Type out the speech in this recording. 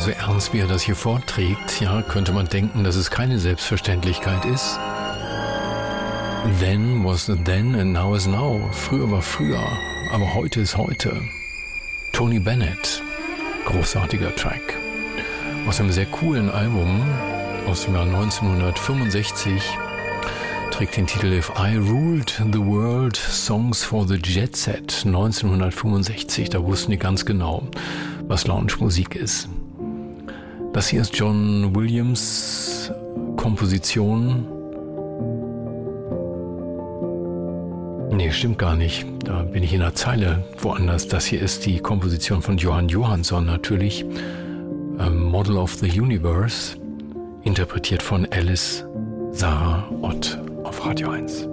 so ernst, wie er das hier vorträgt, ja, könnte man denken, dass es keine Selbstverständlichkeit ist. Then was then and now is now. Früher war früher, aber heute ist heute. Tony Bennett, großartiger Track. Aus einem sehr coolen Album aus dem Jahr 1965, trägt den Titel If I Ruled the World, Songs for the Jet Set. 1965, da wussten die ganz genau, was Lounge-Musik ist. Das hier ist John Williams Komposition. Nee, stimmt gar nicht. Da bin ich in der Zeile woanders. Das hier ist die Komposition von Johann Johansson natürlich. Model of the Universe, interpretiert von Alice Sarah Ott auf Radio 1.